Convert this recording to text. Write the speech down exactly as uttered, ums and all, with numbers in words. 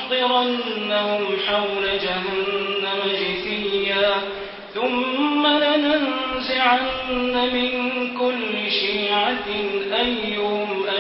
لنحضرنهم حول جهنم جثيا ثم لننزعن من كل شيعة أيها